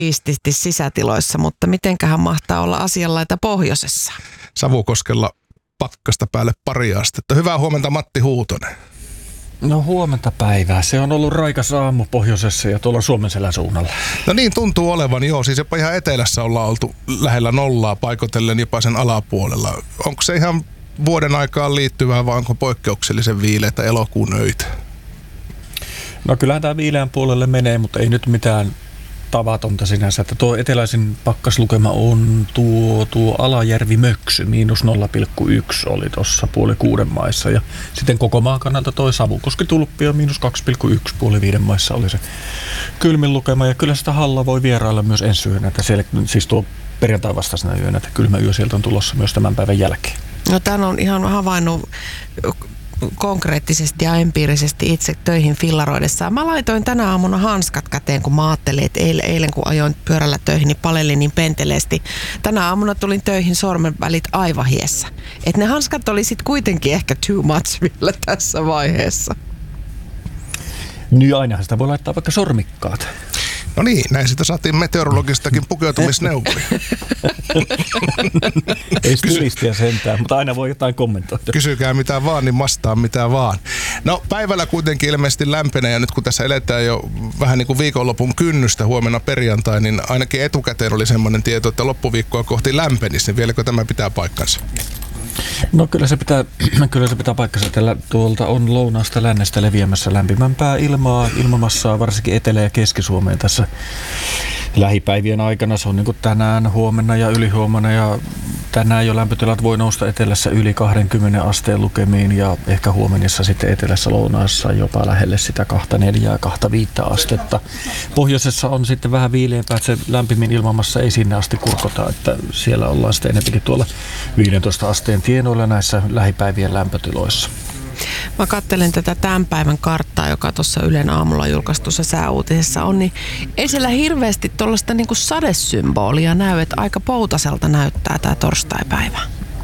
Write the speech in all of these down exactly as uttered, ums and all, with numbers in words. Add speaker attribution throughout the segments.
Speaker 1: ististi sisätiloissa, mutta mitenköhän mahtaa olla asianlaita pohjoisessa?
Speaker 2: Savukoskella pakkasta päälle pari astetta. Hyvää huomenta, Matti Huutonen.
Speaker 3: No huomenta päivää. Se on ollut raikas aamu pohjoisessa ja tuolla Suomenselän suunnalla.
Speaker 2: No niin tuntuu olevan, joo. Siis jopa ihan etelässä ollaan oltu lähellä nollaa paikotellen jopa sen alapuolella. Onko se ihan vuoden aikaan liittyvää vai onko poikkeuksellisen viileitä elokuun öitä?
Speaker 3: No kyllähän tämä viileän puolelle menee, mutta ei nyt mitään tavatonta sinänsä. Että tuo eteläisin pakkaslukema on tuo, tuo Alajärvi-Möksy, miinus nolla pilkku yksi oli tuossa puoli kuuden maissa. Ja sitten koko maan kannalta toi Savukoski-Tulppio miinus kaksi pilkku yksi puoli viiden maissa oli se kylmin lukema. Ja kyllä sitä Halla voi vierailla myös ensi yönä, että siellä, siis tuo perjantai vastaisena yönä, että kylmä yö sieltä on tulossa myös tämän päivän jälkeen.
Speaker 1: No tämän on ihan havainnut konkreettisesti ja empiirisesti itse töihin fillaroidessaan. Mä laitoin tänä aamuna hanskat käteen, kun mä ajattelin, että eilen, eilen kun ajoin pyörällä töihin, niin palelin niin penteleesti. Tänä aamuna tulin töihin sormenvälit aivan hiessä. Että ne hanskat oli sit kuitenkin ehkä too much vielä tässä vaiheessa.
Speaker 3: Niin ainahan sitä voi laittaa vaikka sormikkaat.
Speaker 2: No niin, näin sitä saatiin meteorologistakin pukeutumisneuvoja.
Speaker 3: Ei stylistiä sentään, mutta aina voi jotain kommentoida.
Speaker 2: Kysykää mitä vaan, niin vastaan mitä vaan. No päivällä kuitenkin ilmeisesti lämpenee ja nyt kun tässä eletään jo vähän niin kuin viikonlopun kynnystä huomenna perjantai, niin ainakin etukäteen oli semmoinen tieto, että loppuviikkoa kohti lämpenisi, niin vieläkö tämä pitää paikkansa?
Speaker 3: No kyllä se pitää, kyllä se pitää paikkansa, että tuolta on lounaasta lännestä leviämässä lämpimämpää ilmaa, ilmamassaa varsinkin Etelä- ja Keski-Suomeen tässä lähipäivien aikana. Se on niin kuin tänään, huomenna ja ylihuomenna ja tänään jo lämpötilat voi nousta etelässä yli kaksikymmentä asteen lukemiin ja ehkä huomenissa sitten etelässä lounaassa jopa lähelle sitä kahta neljää, kahta viittä astetta. Pohjoisessa on sitten vähän viileämpää, että se lämpimin ilmamassa ei sinne asti kurkota, että siellä ollaan sitten enemmänkin tuolla viidentoista asteen tienoilla näissä lähipäivien lämpötiloissa.
Speaker 1: Mä katselen tätä tämän päivän karttaa, joka tuossa Ylen aamulla julkaistussa sääuutisessa on, niin ei siellä hirveästi tuollaista niinku sadesymbolia näy, että aika poutaselta näyttää tämä torstaipäivä.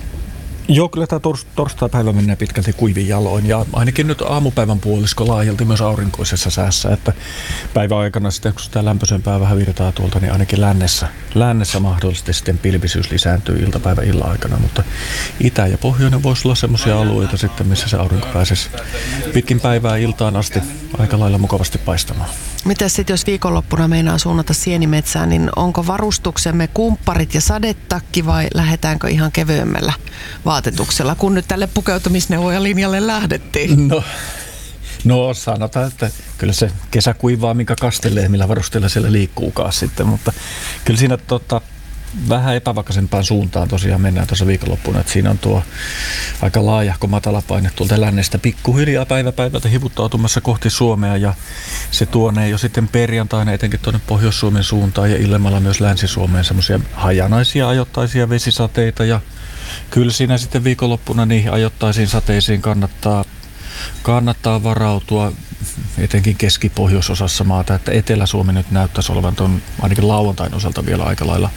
Speaker 3: Joo, kyllä tämä tors, torstaipäivä menee pitkälti kuivin jaloin ja ainakin nyt aamupäivän puolisko laajalti myös aurinkoisessa säässä, että päivän aikana sitten kun sitä lämpöisempää vähän virtaa tuolta, niin ainakin lännessä, lännessä mahdollisesti sitten pilvisyys lisääntyy iltapäivän illan aikana, mutta itä ja pohjoinen voisi olla semmoisia alueita sitten, missä se aurinko pääsisi pitkin päivää iltaan asti aika lailla mukavasti paistamaan.
Speaker 1: Mitäs sitten jos viikonloppuna meinaa suunnata sienimetsään, niin onko varustuksemme kumpparit ja sadetakki vai lähdetäänkö ihan kevyemmällä vaatetuksella, kun nyt tälle pukeutumisneuvoja linjalle lähdettiin?
Speaker 3: No, no sanotaan, että kyllä se kesä kuivaa, minkä kastelee, millä varusteella siellä liikkuukaan sitten, mutta kyllä siinä tota, vähän epävakaisempaan suuntaan tosiaan mennään tuossa viikonloppuna, että siinä on tuo aika laajahko matalapaine tuolta lännestä pikkuhiljaa päivä päivältä hivuttautumassa kohti Suomea ja se tuonee jo sitten perjantaina etenkin tuonne Pohjois-Suomen suuntaan ja illemmalla myös Länsi-Suomeen semmoisia hajanaisia ajoittaisia vesisateita ja kyllä siinä sitten viikonloppuna niihin ajoittaisiin sateisiin kannattaa, kannattaa varautua etenkin keski-pohjoisosassa maata, että Etelä-Suomi nyt näyttäisi olevan tuon ainakin lauantain osalta vielä aika lailla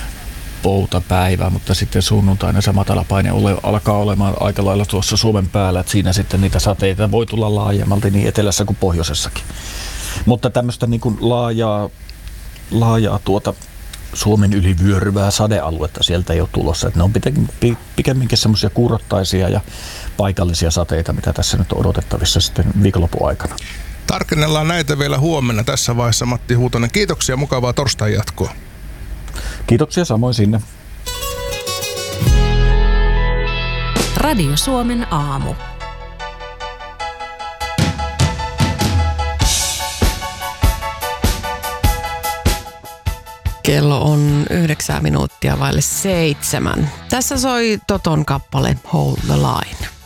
Speaker 3: poutapäivä, mutta sitten sunnuntaina se matalapaine ole, alkaa olemaan aika lailla tuossa Suomen päällä, että siinä sitten niitä sateita voi tulla laajemmalti niin etelässä kuin pohjoisessakin. Mutta tämmöistä niin kuin laajaa, laajaa tuota Suomen yli vyöryvää sadealuetta sieltä ei ole tulossa. Että ne on pikemminkin semmoisia kuurottaisia ja paikallisia sateita, mitä tässä nyt on odotettavissa sitten viikonlopun aikana.
Speaker 2: Tarkennellaan näitä vielä huomenna tässä vaiheessa. Matti Huutonen, kiitoksia, mukavaa torstain jatkoa.
Speaker 3: Kiitoksia samoin sinne.
Speaker 4: Radio Suomen aamu.
Speaker 1: Kello on yhdeksän minuuttia vaille seitsemän. Tässä soi Toton kappale Hold the Line.